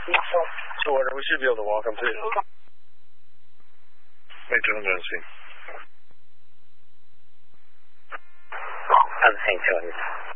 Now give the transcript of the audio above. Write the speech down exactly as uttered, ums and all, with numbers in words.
To order. We should be able to walk them too. Major emergency. I'm Saint George.